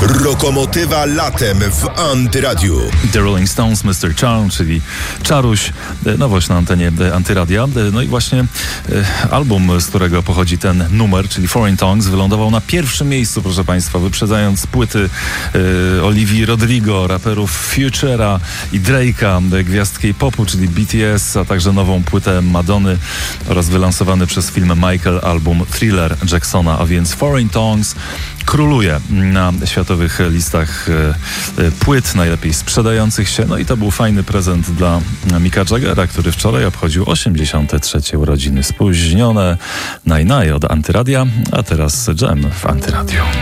Rokomotywa latem w Antyradiu. The Rolling Stones, Mr. Charm, czyli Czaruś, nowość na antenie Antyradia. No i właśnie album, z którego pochodzi ten numer, czyli Foreign Tongues, wylądował na pierwszym miejscu, proszę Państwa, wyprzedzając płyty Olivii Rodrigo, raperów Futura i Drake'a, gwiazd K-popu, czyli BTS, a także nową płytę Madonny oraz wylansowany przez film Michael album Thriller Jacksona, a więc Foreign Tongues króluje na światowych listach płyt najlepiej sprzedających się. No i to był fajny prezent dla Micka Jaggera, który wczoraj obchodził 83. urodziny. Spóźnione Naj od Antyradia, a teraz Jam w Antyradiu.